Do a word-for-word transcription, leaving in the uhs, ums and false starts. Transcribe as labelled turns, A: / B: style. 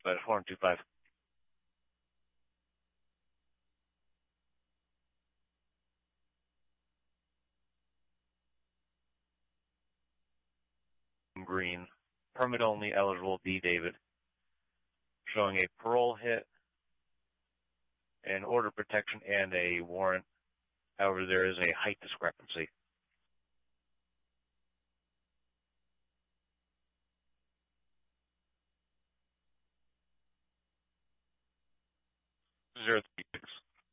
A: but four and two five. Green. Permit only eligible D. David. Showing a parole hit, an order of protection, and a warrant. However, there is a height discrepancy. Zero three